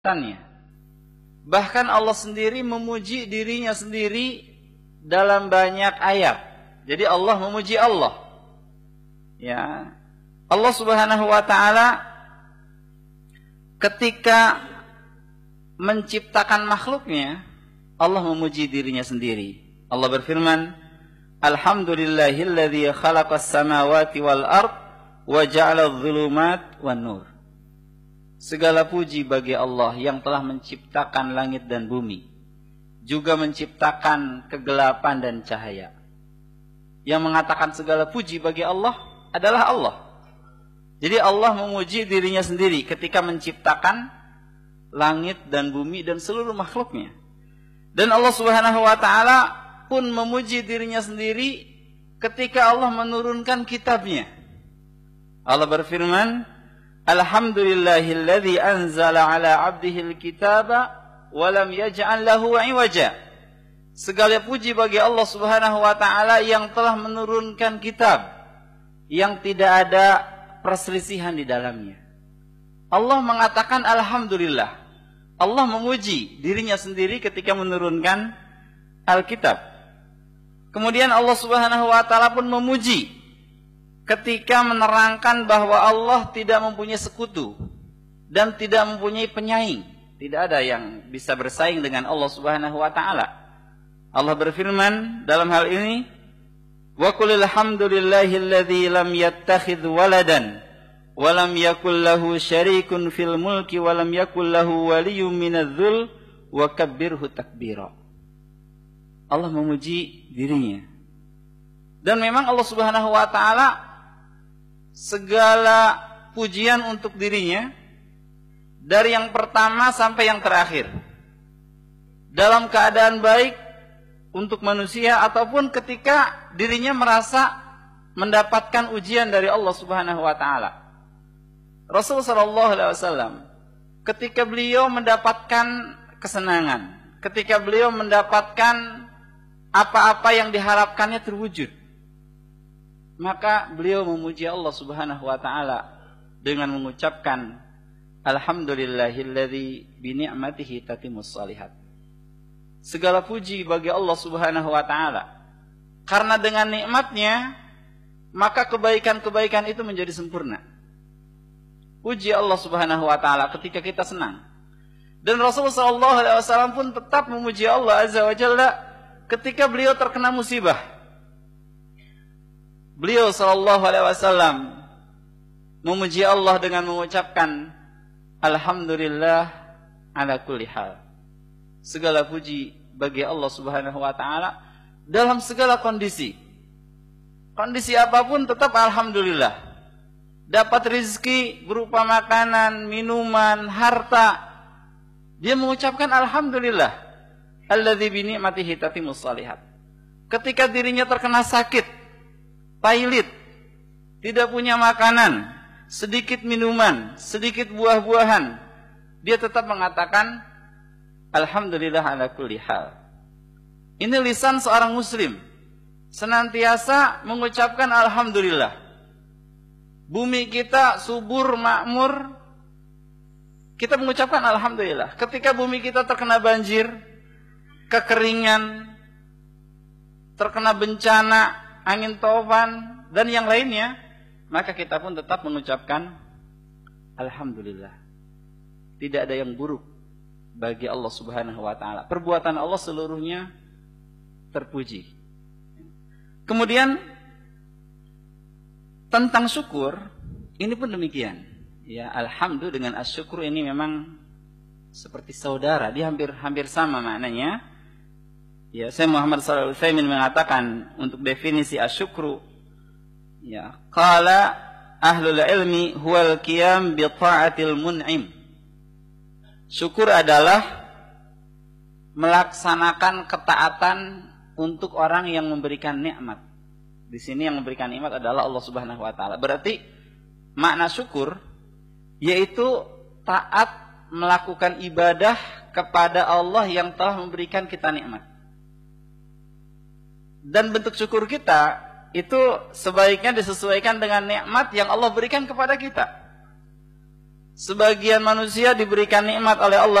Bahkan Allah sendiri memuji dirinya sendiri dalam banyak ayat. Jadi Allah memuji Allah. Ya. Allah Subhanahu wa taala ketika menciptakan makhluknya, Allah memuji dirinya sendiri. Allah berfirman, Alhamdulillahilladzi khalaqas samawati wal ard wa ja'ala adh-dhulumat wan nur. Segala puji bagi Allah yang telah menciptakan langit dan bumi, juga menciptakan kegelapan dan cahaya. Yang mengatakan segala puji bagi Allah adalah Allah. Jadi Allah memuji dirinya sendiri ketika menciptakan langit dan bumi dan seluruh makhluknya. Dan Allah Subhanahu wa taala pun memuji dirinya sendiri ketika Allah menurunkan kitabnya. Allah berfirman, Alhamdulillahilladzi anzala ala 'abdihil kitaba wa lam yaj'al lahu 'iwaja. Segala puji bagi Allah Subhanahu wa taala yang telah menurunkan kitab yang tidak ada perselisihan di dalamnya. Allah mengatakan alhamdulillah. Allah memuji dirinya sendiri ketika menurunkan Alkitab. Kemudian Allah Subhanahu wa taala pun memuji ketika menerangkan bahwa Allah tidak mempunyai sekutu dan tidak mempunyai penyaing. Tidak ada yang bisa bersaing dengan Allah Subhanahu wa taala. Allah berfirman dalam hal ini, wa qulil hamdulillahilladzi lam yattakhidh waladan wa lam yakul lahu syarikun fil mulki wa lam yakul lahu waliyyun minadh-dhul wa kabbirhu takbira. Allah memuji dirinya. Dan memang Allah Subhanahu wa taala segala pujian untuk dirinya dari yang pertama sampai yang terakhir. Dalam keadaan baik untuk manusia ataupun ketika dirinya merasa mendapatkan ujian dari Allah Subhanahu wa taala. Rasul sallallahu alaihi wasallam ketika beliau mendapatkan kesenangan, ketika beliau mendapatkan apa-apa yang diharapkannya terwujud, maka beliau memuji Allah Subhanahu wa taala dengan mengucapkan alhamdulillahilladzi bi ni'matihi tatimmus shalihat. Segala puji bagi Allah Subhanahu wa taala karena dengan nikmatnya maka kebaikan-kebaikan itu menjadi sempurna. Puji Allah Subhanahu wa taala ketika kita senang. Dan Rasulullah sallallahu alaihi wasallam pun tetap memuji Allah azza wa jalla ketika beliau terkena musibah. Beliau sallallahu alaihi wasallam memuji Allah dengan mengucapkan alhamdulillah ala kulli hal. Segala puji bagi Allah Subhanahu wa taala dalam segala kondisi. Kondisi apapun tetap alhamdulillah. Dapat rezeki berupa makanan, minuman, harta, dia mengucapkan alhamdulillah. Alladzi bi ni'matihi tatimmus shalihat. Ketika dirinya terkena sakit, pailit, tidak punya makanan, sedikit minuman, sedikit buah-buahan, dia tetap mengatakan alhamdulillah ala kulli hal. Ini lisan seorang muslim, senantiasa mengucapkan alhamdulillah. Bumi kita subur, makmur, kita mengucapkan alhamdulillah. Ketika bumi kita terkena banjir, kekeringan, terkena bencana, angin taufan, dan yang lainnya, maka kita pun tetap mengucapkan alhamdulillah. Tidak ada yang buruk bagi Allah Subhanahu wa taala. Perbuatan Allah seluruhnya terpuji. Kemudian tentang syukur, ini pun demikian. Ya, alhamdulillah dengan asyukur ini memang seperti saudara, dia hampir sama maknanya. Ya, saya Muhammad Shalih Al-Utsaimin mengatakan untuk definisi asyukru, ya, qala ahlul ilmi huwal qiyam bi ta'atil mun'im. Syukur adalah melaksanakan ketaatan untuk orang yang memberikan nikmat. Di sini yang memberikan nikmat adalah Allah Subhanahu wa taala. Berarti makna syukur yaitu taat melakukan ibadah kepada Allah yang telah memberikan kita nikmat. Dan bentuk syukur kita itu sebaiknya disesuaikan dengan nikmat yang Allah berikan kepada kita. Sebagian manusia diberikan nikmat oleh Allah